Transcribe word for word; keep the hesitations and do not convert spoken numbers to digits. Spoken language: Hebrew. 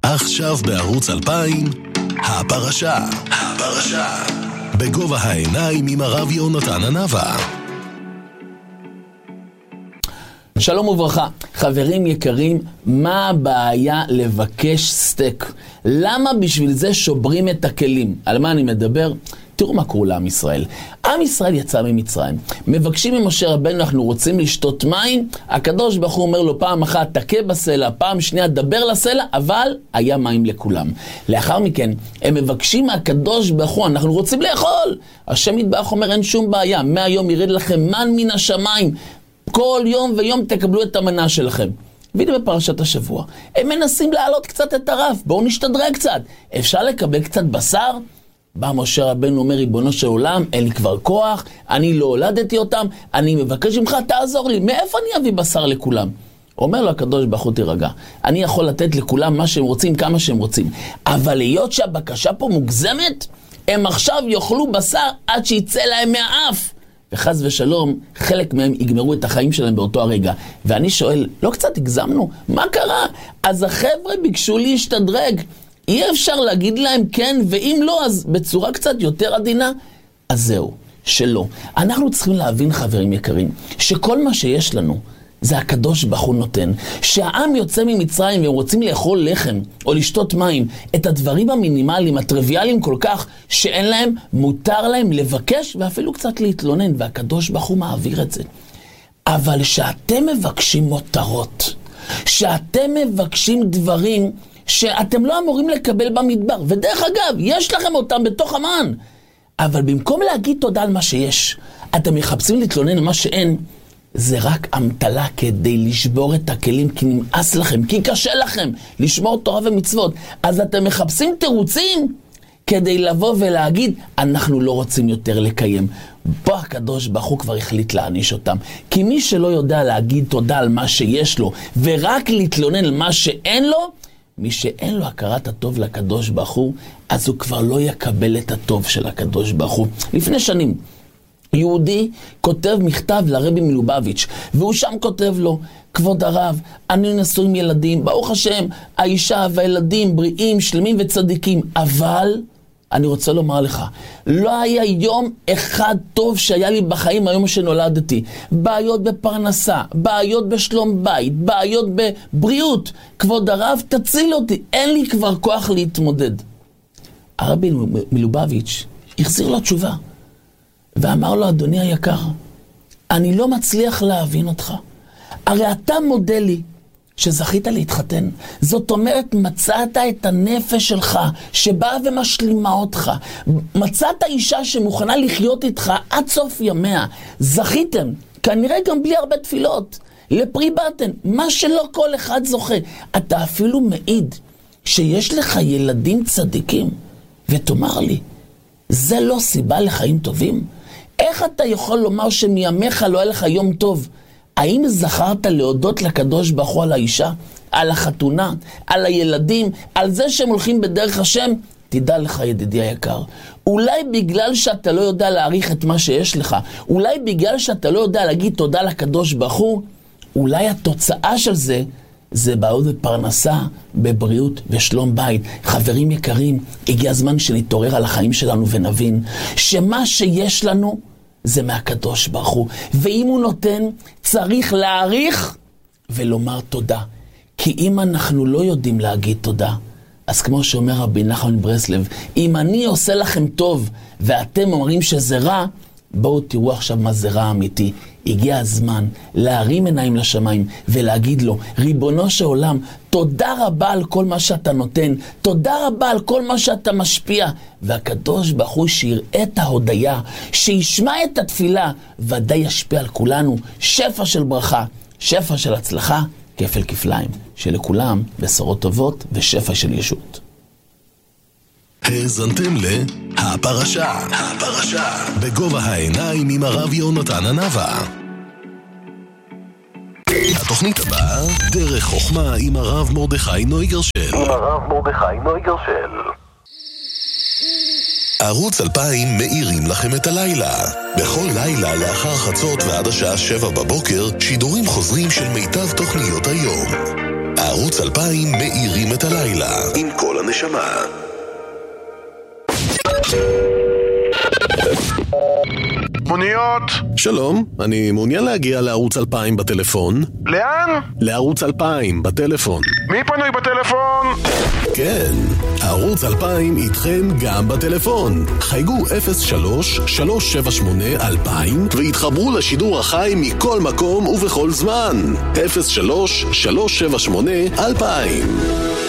עכשיו בערוץ אלפיים, הפרשה, הפרשה, בגובה העיניים עם הרב יונתן הנבא. שלום וברכה, חברים יקרים, מה הבעיה לבקש סטייק? למה בשביל זה שוברים את הכלים? על מה אני מדבר? תראו מה קורה לעם ישראל. עם ישראל יצא ממצרים. מבקשים ממשה רבנו, אנחנו רוצים לשתות מים. הקדוש ברוך הוא אומר לו פעם אחת, תכה בסלע, פעם שנייה דבר לסלע, אבל היה מים לכולם. לאחר מכן, הם מבקשים מהקדוש ברוך הוא, אנחנו רוצים לאכול. השם יתברך אומר, אין שום בעיה, מהיום ירד לכם מן מן השמיים. כל יום ויום תקבלו את המנה שלכם. והנה בפרשת השבוע, הם מנסים להעלות קצת את הרף, בואו נשתדרג קצת. אפשר לקבל קצת בשר? בא משה רבנו אומר, ריבונו של עולם, אין לי כבר כוח, אני לא הולדתי אותם, אני מבקש ממך, תעזור לי, מאיפה אני אביא בשר לכולם? אומר לו הקדוש ברוך הוא, תירגע, אני יכול לתת לכולם מה שהם רוצים, כמה שהם רוצים, אבל להיות שהבקשה פה מוגזמת, הם עכשיו יאכלו בשר עד שיצא להם מהאף. וחס ושלום, חלק מהם יגמרו את החיים שלהם באותו הרגע. ואני שואל, לא קצת הגזמנו? מה קרה? אז החבר'ה ביקשו להשתדרג. אי אפשר להגיד להם כן, ואם לא, אז בצורה קצת יותר עדינה. אז זהו, שלא. אנחנו צריכים להבין, חברים יקרים, שכל מה שיש לנו, זה הקדוש ברוך הוא נותן. שהעם יוצא ממצרים והם רוצים לאכול לחם או לשתות מים, את הדברים המינימליים, הטריוויאליים כל כך, שאין להם, מותר להם לבקש ואפילו קצת להתלונן, והקדוש ברוך הוא מעביר את זה. אבל שאתם מבקשים מותרות, שאתם מבקשים דברים שאתם לא אמורים לקבל במדבר, ודרך אגב, יש לכם אותם בתוך המן, אבל במקום להגיד תודה על מה שיש, אתם מחפשים להתלונן על מה שאין, זה רק המתלה כדי לשבור את הכלים, כי נמאס לכם, כי קשה לכם לשמור תורה ומצוות. אז אתם מחפשים תירוצים כדי לבוא ולהגיד, אנחנו לא רוצים יותר לקיים. פה הקדוש ברוך הוא כבר החליט להעניש אותם. כי מי שלא יודע להגיד תודה על מה שיש לו, ורק להתלונן על מה שאין לו, מי שאין לו הכרת הטוב לקדוש ברוך הוא, אז הוא כבר לא יקבל את הטוב של הקדוש ברוך הוא. לפני שנים, יהודי כותב מכתב לרבי מלובביץ', והוא שם כותב לו, כבוד הרב, אני נשוי עם ילדים, ברוך השם, האישה והילדים בריאים, שלמים וצדיקים, אבל אני רוצה לומר לך, לא היה יום אחד טוב שהיה לי בחיים היום שנולדתי. בעיות בפרנסה, בעיות בשלום בית, בעיות בבריאות. כבוד הרב, תציל אותי, אין לי כבר כוח להתמודד. הרבי מלובביץ' החזיר לו תשובה. ואמר לו, אדוני היקר, אני לא מצליח להבין אותך. הרי אתה מודה לי שזכית להתחתן. זאת אומרת, מצאת את הנפש שלך שבאה ומשלימה אותך. מצאת אישה שמוכנה לחיות איתך עד סוף ימיה. זכיתם, כנראה גם בלי הרבה תפילות. לפרי בטן, מה שלא כל אחד זוכה. אתה אפילו מעיד שיש לך ילדים צדיקים. ותאמר לי, זה לא סיבה לחיים טובים? איך אתה יכול לומר שמימיך לא היה לך יום טוב? האם זכרת להודות לקדוש ברוך הוא על האישה, על החתונה, על הילדים, על זה שהם הולכים בדרך השם? תדע לך ידידי היקר, אולי בגלל שאתה לא יודע להעריך את מה שיש לך, אולי בגלל שאתה לא יודע להגיד תודה לקדוש ברוך הוא, אולי התוצאה של זה, זה בעוד בפרנסה, בבריאות ושלום בית. חברים יקרים, הגיע הזמן שנתעורר על החיים שלנו ונבין שמה שיש לנו זה מהקדוש ברוך הוא. ואם הוא נותן, צריך להעריך ולומר תודה. כי אם אנחנו לא יודעים להגיד תודה, אז כמו שאומר רבי נחמן מברסלב, אם אני עושה לכם טוב ואתם אומרים שזה רע, בואו תראו עכשיו מה זה רע אמיתי. הגיע הזמן להרים עיניים לשמיים ולהגיד לו, ריבונו של עולם, תודה רבה על כל מה שאתה נותן, תודה רבה על כל מה שאתה משפיע. והקדוש ברוך הוא שיראה את ההודיה, שישמע את התפילה, ודאי ישפיע על כולנו שפע של ברכה, שפע של הצלחה, כפל כפליים, שלכולם בשורות טובות ושפע של ישות. האזנתם להפרשה, הפרשה, בגובה העיניים עם הרב יונתן הנבא. התוכנית הבאה, דרך חוכמה עם הרב מרדכי נויגרשל. עם הרב מרדכי נויגרשל. ערוץ אלפיים מאירים לכם את הלילה. בכל לילה לאחר חצות ועד השעה שבע בבוקר, שידורים חוזרים של מיטב תוכניות היום. ערוץ אלפיים מאירים את הלילה עם כל הנשמה. מוניות. שלום, אני מעוניין להגיע לערוץ אלפיים בטלפון. לאן? לערוץ אלפיים בטלפון. מי פנוי בטלפון? כן, ערוץ אלפיים איתכם גם בטלפון. חייגו אפס שלוש שלוש שבע שמונה אלפיים והתחברו לשידור החי מכל מקום ובכל זמן. אפס שלוש שלוש שבע שמונה אלפיים.